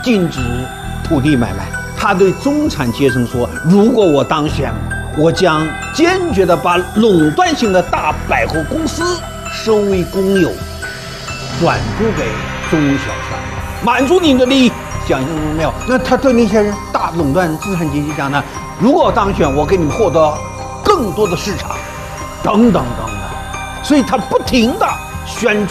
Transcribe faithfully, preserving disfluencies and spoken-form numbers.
禁止土地买卖。他对中产阶层说：“如果我当选，我将坚决地把垄断性的大百货公司收为公有，转租给中小商业，满足你的利益。”想象中没有？那他对那些人大垄断资产阶级讲呢？如果我当选，我给你们获得更多的市场，等等等等。所以他不停地宣传。